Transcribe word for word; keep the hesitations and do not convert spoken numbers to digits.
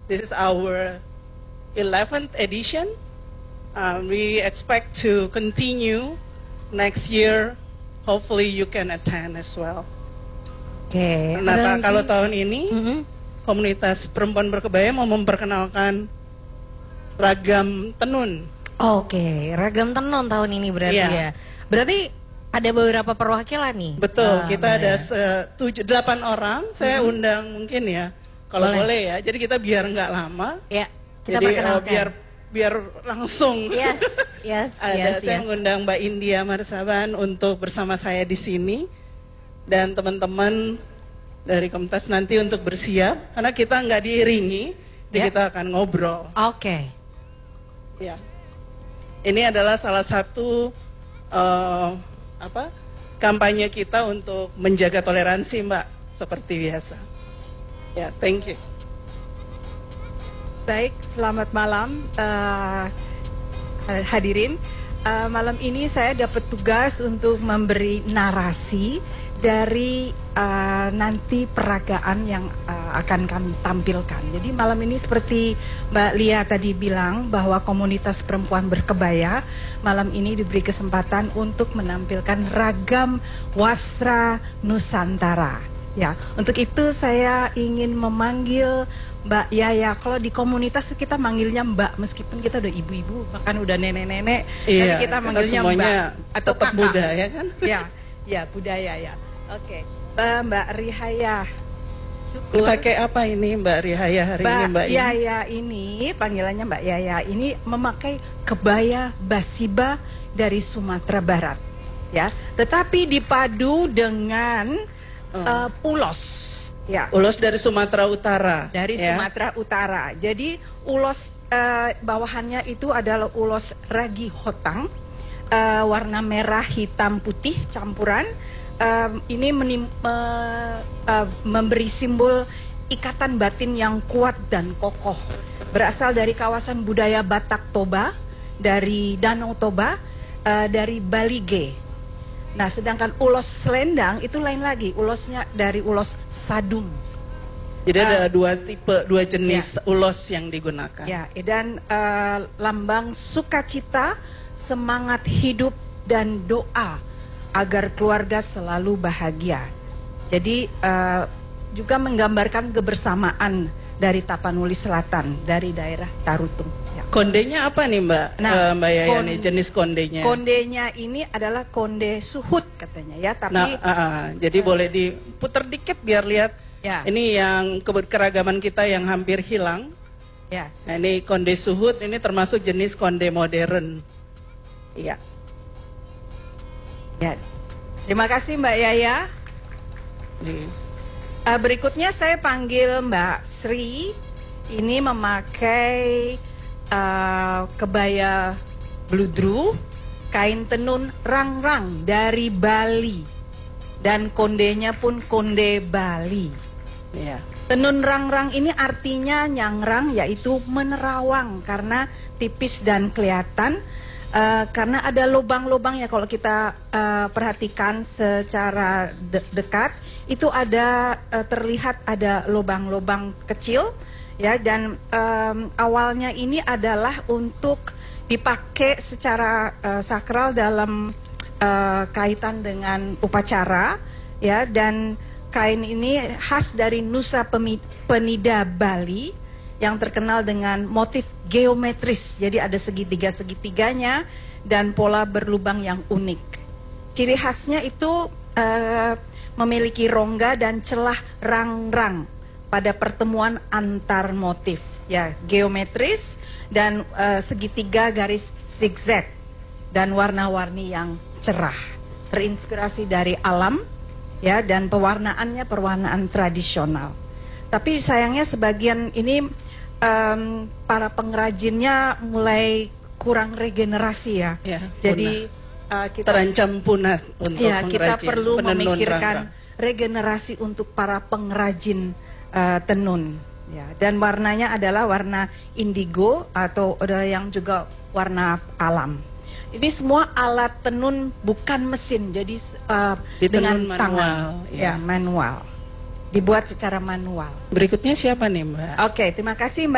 This is our eleventh edition. Um, we expect to continue next year. Hopefully you can attend as well. Oke. Okay. Nah, kalau tahun ini mm-hmm. komunitas perempuan berkebaya mau memperkenalkan ragam tenun. Oke, okay. ragam tenun tahun ini berarti yeah. ya. Berarti ada beberapa perwakilan nih. Betul, ah, kita ada ya. tujuh, delapan orang. Saya mm-hmm. undang mungkin ya, kalau boleh. boleh ya. Jadi kita biar nggak lama. Ya, kita Jadi perkenalkan. Uh, biar biar langsung. Yes, yes, ada yes, saya yes. mengundang Mbak India Marsaban untuk bersama saya di sini dan teman-teman dari komunitas nanti untuk bersiap karena kita nggak diiringi, yeah. kita akan ngobrol. Oke. Okay. Ya, ini adalah salah satu uh, apa kampanye kita untuk menjaga toleransi, Mbak, seperti biasa. Ya, thank you. Baik, selamat malam uh, hadirin. Uh, malam ini saya dapat tugas untuk memberi narasi dari uh, nanti peragaan yang uh, akan kami tampilkan. Jadi malam ini seperti Mbak Lia tadi bilang bahwa komunitas perempuan berkebaya malam ini diberi kesempatan untuk menampilkan ragam wastra Nusantara. Ya, untuk itu saya ingin memanggil Mbak Yaya. Kalau di komunitas kita manggilnya Mbak, meskipun kita udah ibu-ibu, bahkan udah nenek-nenek, iya, tapi kita manggilnya Mbak atau tetap kakak. budaya kan? Ya, ya budaya ya. Oke, okay. Mbak Rihaya. Syukur. Pakai apa ini Mbak Rihaya hari Mbak ini Mbak Yaya ini, panggilannya Mbak Yaya ini memakai kebaya basiba dari Sumatera Barat, ya. Tetapi dipadu dengan hmm. uh, ulos. Ya. Ulos dari Sumatera Utara. Dari ya? Sumatera Utara. Jadi ulos uh, bawahannya itu adalah ulos ragi hotang, uh, warna merah, hitam, putih campuran. Uh, ini menim, uh, uh, memberi simbol ikatan batin yang kuat dan kokoh. Berasal dari kawasan budaya Batak Toba, dari Danau Toba, uh, dari Balige. Nah, sedangkan ulos selendang itu lain lagi, ulosnya dari ulos sadung. Jadi uh, ada dua tipe, dua ya. jenis ulos yang digunakan. Ya, dan uh, lambang sukacita, semangat hidup dan doa agar keluarga selalu bahagia. Jadi uh, juga menggambarkan kebersamaan dari Tapanuli Selatan, dari daerah Tarutung. Ya. Kondenya apa nih Mbak? Nah, uh, Mbak Yaya kon nih jenis kondenya? Kondenya ini adalah konde suhut katanya ya, tapi nah, uh, uh, jadi uh, boleh diputar dikit biar lihat. Ya. Ini yang keragaman kita yang hampir hilang. Ya. Nah, ini konde suhut, ini termasuk jenis konde modern. Iya. Ya. Terima kasih Mbak Yaya. Nih. Uh, berikutnya saya panggil Mbak Sri. Ini memakai uh, kebaya bludru, kain tenun rang-rang dari Bali, dan kondenya pun konde Bali. Ya. Tenun rang-rang ini artinya nyangrang, yaitu menerawang karena tipis dan kelihatan. Uh, karena ada lubang-lubang ya, kalau kita uh, perhatikan secara de dekat itu ada uh, terlihat ada lubang-lubang kecil ya, dan um, awalnya ini adalah untuk dipakai secara uh, sakral dalam uh, kaitan dengan upacara ya, dan kain ini khas dari Nusa Penida Bali yang terkenal dengan motif geometris, jadi ada segitiga-segitiganya dan pola berlubang yang unik. Ciri khasnya itu uh, memiliki rongga dan celah rang-rang pada pertemuan antar motif, ya, geometris dan uh, segitiga garis zigzag dan warna-warni yang cerah, terinspirasi dari alam, ya, dan pewarnaannya perwarnaan tradisional. Tapi sayangnya sebagian ini um, para pengrajinnya mulai kurang regenerasi ya, ya jadi uh, kita terancam punah untuk ya, kita perlu memikirkan rangka. regenerasi untuk para pengrajin uh, tenun ya, dan warnanya adalah warna indigo atau ada yang juga warna alam. Ini semua alat tenun bukan mesin, jadi uh, dengan manual, tangan ya. ya, manual, dibuat secara manual. Berikutnya siapa nih Mbak? Oke, terima kasih Mbak.